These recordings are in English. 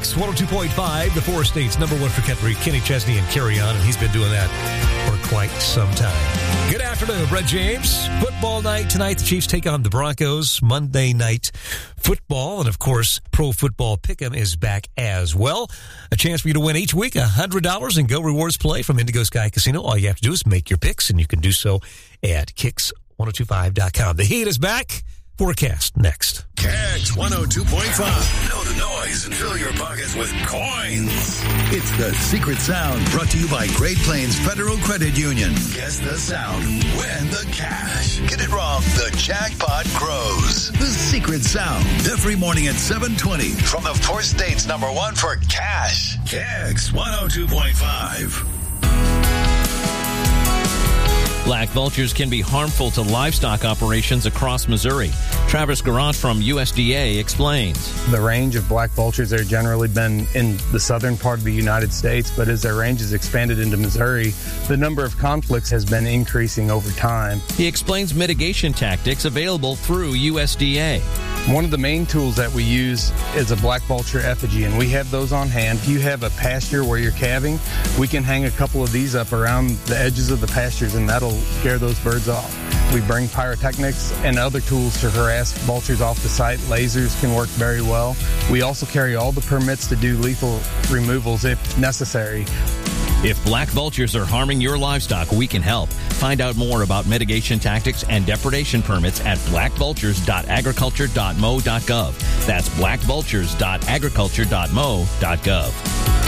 Kicks 102.5, the four states number one for country, Kenny Chesney and Carry On, and he's been doing that for quite some time. Good afternoon, Brett James. Football night tonight. The Chiefs take on the Broncos. Monday night football, and of course, Pro Football Pick'em is back as well. A chance for you to win each week $100 in Go Rewards Play from Indigo Sky Casino. All you have to do is make your picks, and you can do so at Kicks1025.com. The Heat is back. Forecast next. Kicks 102.5. Know the noise and fill your pockets with coins. It's the Secret Sound, brought to you by Great Plains Federal Credit Union. Guess the sound, win the cash. Get it wrong, the jackpot grows. The Secret Sound, every morning at 7:20 from the four states number one for cash. Kicks 102.5. Black vultures can be harmful to livestock operations across Missouri. Travis Garant from USDA explains. The range of black vultures have generally been in the southern part of the United States, but as their range has expanded into Missouri, the number of conflicts has been increasing over time. He explains mitigation tactics available through USDA. One of the main tools that we use is a black vulture effigy, and we have those on hand. If you have a pasture where you're calving, we can hang a couple of these up around the edges of the pastures, and that'll scare those birds off. We bring pyrotechnics and other tools to harass vultures off the site. Lasers can work very well. We also carry all the permits to do lethal removals if necessary. If black vultures are harming your livestock, we can help. Find out more about mitigation tactics and depredation permits at blackvultures.agriculture.mo.gov. That's blackvultures.agriculture.mo.gov.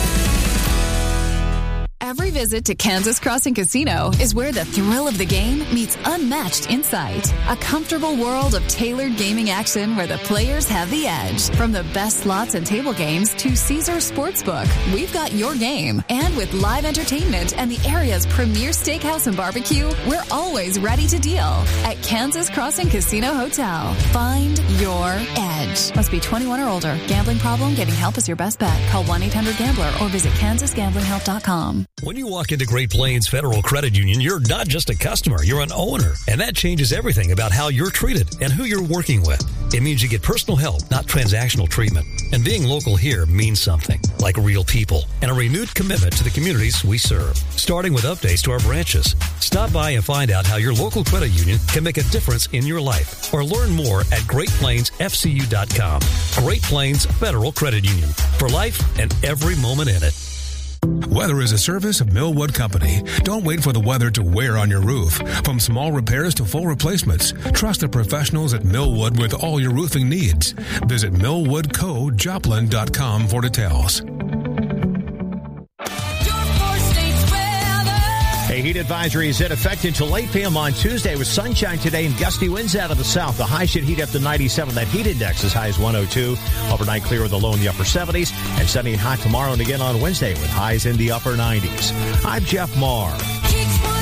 Every visit to Kansas Crossing Casino is where the thrill of the game meets unmatched insight. A comfortable world of tailored gaming action where the players have the edge. From the best slots and table games to Caesar Sportsbook, we've got your game. And with live entertainment and the area's premier steakhouse and barbecue, we're always ready to deal. At Kansas Crossing Casino Hotel, find your edge. Must be 21 or older. Gambling problem? Getting help is your best bet. Call 1-800-GAMBLER or visit kansasgamblinghelp.com. When you walk into Great Plains Federal Credit Union, you're not just a customer, you're an owner. And that changes everything about how you're treated and who you're working with. It means you get personal help, not transactional treatment. And being local here means something, like real people and a renewed commitment to the communities we serve. Starting with updates to our branches. Stop by and find out how your local credit union can make a difference in your life. Or learn more at GreatPlainsFCU.com. Great Plains Federal Credit Union. For life and every moment in it. Weather is a service of Millwood Company. Don't wait for the weather to wear on your roof. From small repairs to full replacements, trust the professionals at Millwood with all your roofing needs. Visit millwoodcojoplin.com for details. A heat advisory is in effect until 8 p.m. on Tuesday with sunshine today and gusty winds out of the south. The high should heat up to 97. That heat index is high as 102. Overnight clear with a low in the upper 70s. And sunny and hot tomorrow and again on Wednesday with highs in the upper 90s. I'm Jeff Marr.